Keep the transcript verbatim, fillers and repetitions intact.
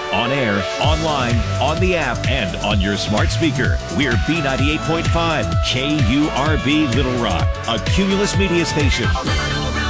On air, online, on the app, and on your smart speaker. We're B ninety-eight point five K U R B Little Rock, a Cumulus media station.